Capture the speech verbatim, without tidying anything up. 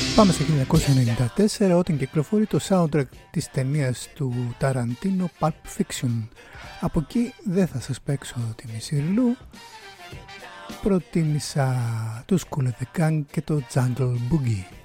Πάμε στο χίλια εννιακόσια ενενήντα τέσσερα όταν κυκλοφορεί το soundtrack της ταινίας του Ταραντίνο Pulp Fiction. Από εκεί δεν θα σας παίξω τη Μισιρλού. Προτίμησα το School of the Gang και το Jungle Boogie.